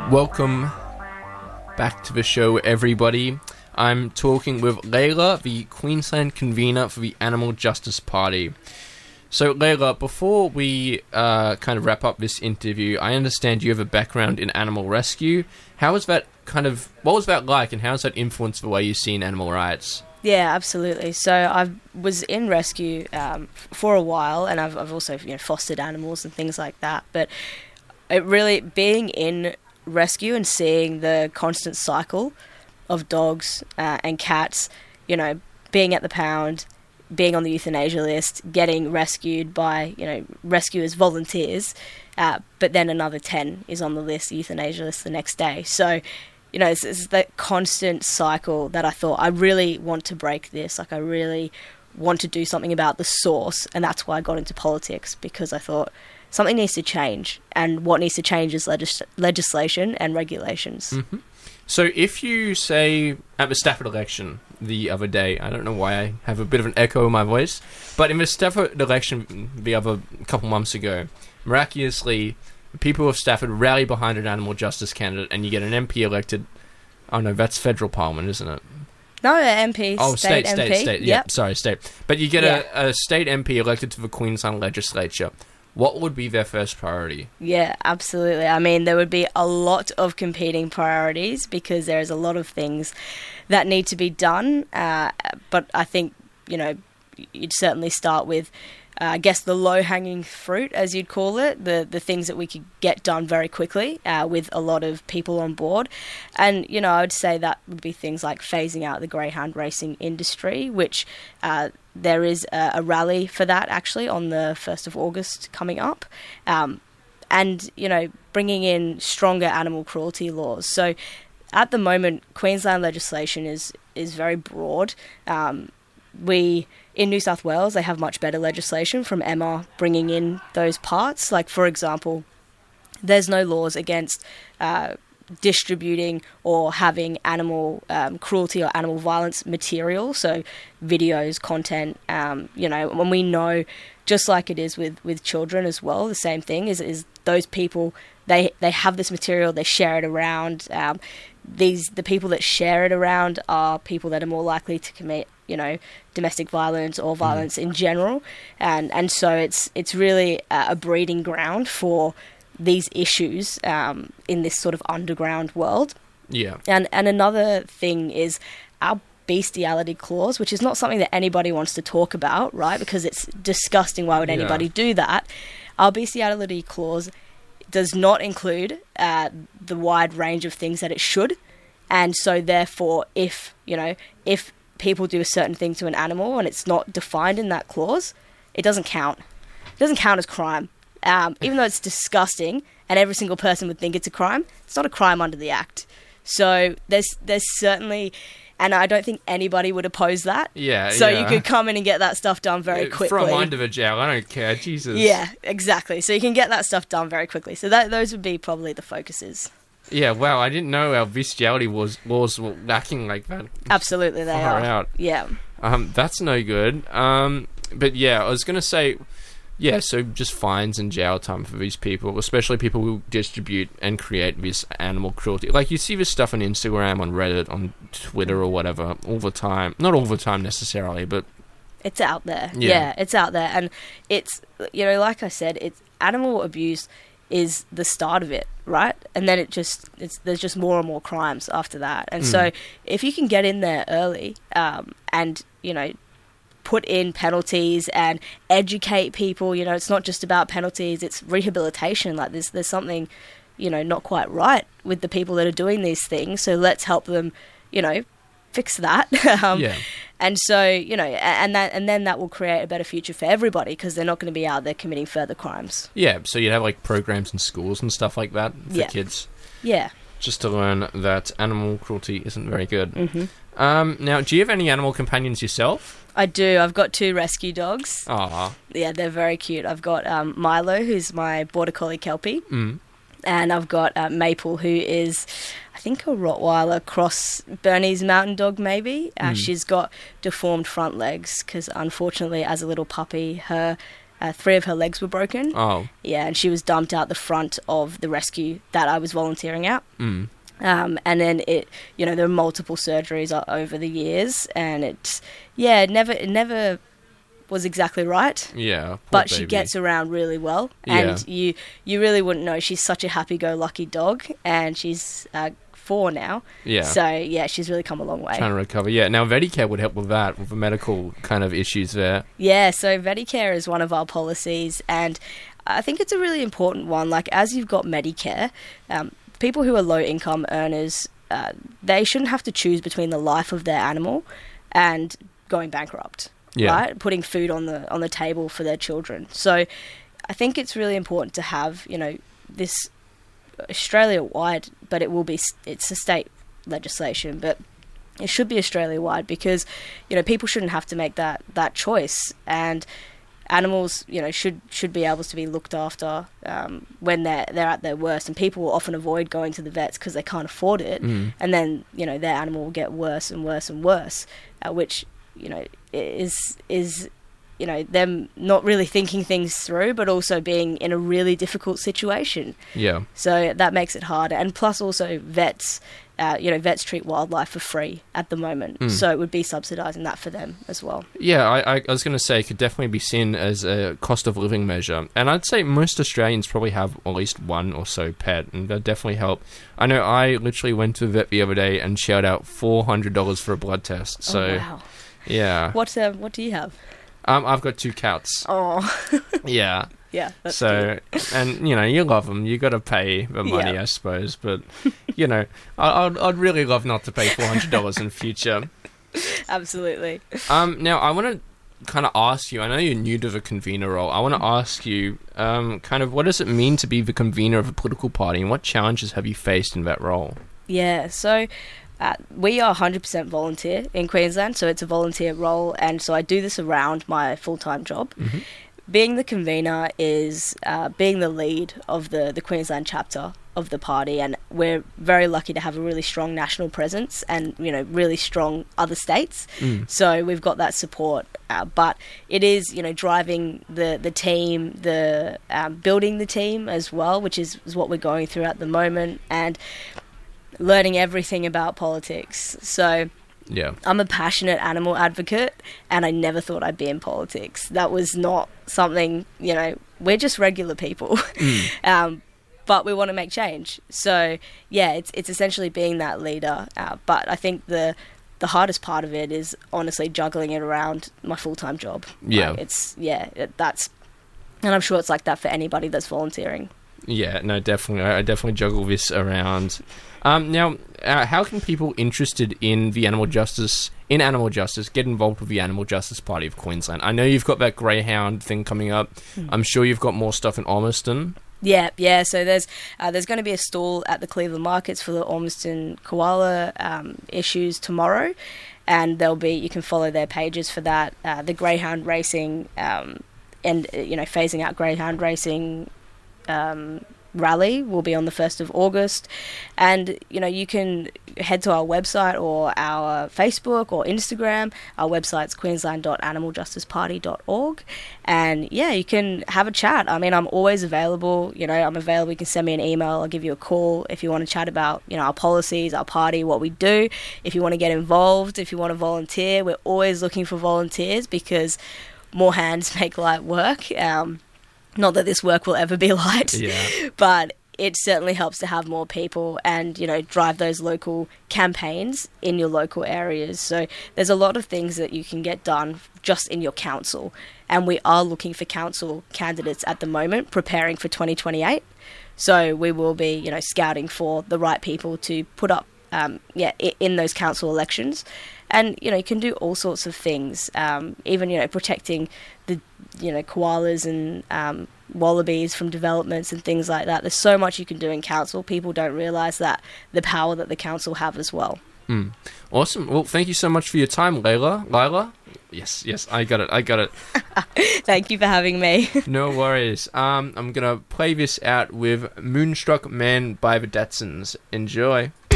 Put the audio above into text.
Welcome back to the show, everybody. I'm talking with Layla, the Queensland convener for the Animal Justice Party. So, Layla, before we kind of wrap up this interview, I understand you have a background in animal rescue. What was that like, and how has that influenced the way you see animal rights? Yeah, absolutely. So I was in rescue for a while, and I've also fostered animals and things like that. But it really, being in rescue and seeing the constant cycle of dogs and cats, being at the pound, being on the euthanasia list, getting rescued by rescuers, volunteers, but then another 10 is on the list, the euthanasia list, the next day. So it's that constant cycle that I thought, I really want to break this. Like, I really want to do something about the source, and that's why I got into politics, because I thought something needs to change, and what needs to change is legislation and regulations. Mm-hmm. So if you say at the Stafford election the other day, I don't know why I have a bit of an echo in my voice, but in the Stafford election a couple months ago, miraculously, people of Stafford rally behind an animal justice candidate, and you get an MP elected. Oh no, that's federal parliament, isn't it? No, MP. Oh, state. MP. Yeah, sorry, state. But you get a state MP elected to the Queensland legislature. What would be their first priority? Yeah, absolutely. I mean, there would be a lot of competing priorities, because there's a lot of things that need to be done. But I think, you'd certainly start with, I guess, the low-hanging fruit, as you'd call it, the things that we could get done very quickly with a lot of people on board. And, I would say that would be things like phasing out the greyhound racing industry, which there is a rally for that, actually, on the 1st of August coming up. And, bringing in stronger animal cruelty laws. So at the moment, Queensland legislation is very broad. In New South Wales, they have much better legislation from Emma bringing in those parts. Like, for example, there's no laws against distributing or having animal cruelty or animal violence material, so videos, content, when we know, just like it is with children as well, the same thing is those people, they have this material, they share it around. The people that share it around are people that are more likely to commit domestic violence or violence in general, and so it's really a breeding ground for these issues in this sort of underground world. Yeah. And another thing is our bestiality clause, which is not something that anybody wants to talk about, right? Because it's disgusting. Why would anybody do that? Our bestiality clause does not include the wide range of things that it should, and so therefore, if people do a certain thing to an animal and it's not defined in that clause, it doesn't count. It doesn't count as crime. Even though it's disgusting and every single person would think it's a crime, it's not a crime under the Act. So there's certainly, and I don't think anybody would oppose that. Yeah. So you could come in and get that stuff done very quickly. Throw mine to the jail, I don't care, Jesus. Yeah, exactly. So you can get that stuff done very quickly. So those would be probably the focuses. Yeah, wow, I didn't know our bestiality laws were lacking like that. Absolutely, they are. Out. Yeah. That's no good. But yeah, I was going to say, so just fines and jail time for these people, especially people who distribute and create this animal cruelty. Like, you see this stuff on Instagram, on Reddit, on Twitter or whatever, all the time. Not all the time necessarily, but it's out there. Yeah, it's out there. And it's, like I said, it's animal abuse is the start of it, right? And then there's just more and more crimes after that. And so if you can get in there early and, put in penalties and educate people, it's not just about penalties, it's rehabilitation. Like, there's something, not quite right with the people that are doing these things. So let's help them, fix that. And so, and then that will create a better future for everybody, because they're not going to be out there committing further crimes. Yeah, so you'd have like programs in schools and stuff like that for kids. Yeah. Just to learn that animal cruelty isn't very good. Mm-hmm. Now, do you have any animal companions yourself? I do. I've got 2 rescue dogs. Aww. Yeah, they're very cute. I've got Milo, who's my Border Collie Kelpie. And I've got Maple, who is, I think, a Rottweiler cross Bernese Mountain Dog, maybe. She's got deformed front legs because, unfortunately, as a little puppy, her 3 of her legs were broken. Oh. Yeah, and she was dumped out the front of the rescue that I was volunteering at. Mm. And then there were multiple surgeries over the years, and it never was exactly right. Yeah, poor but she baby. gets around really well, Yeah. and you really wouldn't know. She's such a happy-go-lucky dog, and she's 4 now. Yeah. So yeah, she's really come a long way. Trying to recover. Yeah. Now, Vedicare would help with that, with the medical kind of issues there. Yeah, so Medicare is one of our policies, and I think it's a really important one. Like, as you've got Medicare, people who are low-income earners, they shouldn't have to choose between the life of their animal and going bankrupt. Yeah. Right, putting food on the table for their children. So, I think it's really important to have this Australia-wide, but it's a state legislation, but it should be Australia-wide because people shouldn't have to make that choice, and animals should be able to be looked after when they're at their worst, and people will often avoid going to the vets because they can't afford it, and then their animal will get worse and worse and worse, which is them not really thinking things through, but also being in a really difficult situation. Yeah. So that makes it harder. And plus also vets treat wildlife for free at the moment. So it would be subsidising that for them as well. Yeah, I was going to say it could definitely be seen as a cost of living measure. And I'd say most Australians probably have at least one or so pet, and that definitely help. I know I literally went to the vet the other day and shelled out $400 for a blood test. So, oh, wow. Yeah. What do you have? I've got 2 cats. Oh. Yeah. Yeah. That's so, good. and you love them. You got to pay the money, Yeah. I suppose. But I'd really love not to pay $400 in the future. Absolutely. Now I want to kind of ask you. I know you're new to the convener role. I want to ask you, kind of, what does it mean to be the convener of a political party, and what challenges have you faced in that role? Yeah. So. We are 100% volunteer in Queensland, so it's a volunteer role, and so I do this around my full-time job. Mm-hmm. Being the convener is being the lead of the Queensland chapter of the party, and we're very lucky to have a really strong national presence and really strong other states. So we've got that support, but it is driving the team, building the team as well, which is what we're going through at the moment, and learning everything about politics. So Yeah. I'm a passionate animal advocate, and I never thought I'd be in politics. That was not something, we're just regular people. But we want to make change. So yeah, it's essentially being that leader. But I think the hardest part of it is honestly juggling it around my full-time job. Yeah. That's, and I'm sure it's like that for anybody that's volunteering. Yeah, no, definitely. I definitely juggle this around. Now, how can people interested in animal justice get involved with the Animal Justice Party of Queensland? I know you've got that greyhound thing coming up. I'm sure you've got more stuff in Ormiston. Yeah. So there's going to be a stall at the Cleveland Markets for the Ormiston koala issues tomorrow, and you can follow their pages for that. The greyhound racing and phasing out greyhound racing rally will be on the 1st of August, and you can head to our website or our Facebook or Instagram. Our website's queensland.animaljusticeparty.org, and you can have a chat. I mean, I'm always available. I'm available. You can send me an email, I'll give you a call if you want to chat about our policies, our party, what we do. If you want to get involved, if you want to volunteer, we're always looking for volunteers because more hands make light work. Not that this work will ever be light, but it certainly helps to have more people and, drive those local campaigns in your local areas. So there's a lot of things that you can get done just in your council. And we are looking for council candidates at the moment, preparing for 2028. So we will be, scouting for the right people to put up, in those council elections. And, you can do all sorts of things, even, protecting the, koalas and wallabies from developments and things like that. There's so much you can do in council. People don't realise that, the power that the council have as well. Awesome. Well, thank you so much for your time, Lila. Yes, I got it. Thank you for having me. No worries. I'm going to play this out with Moonstruck Man by the Datsuns. Enjoy.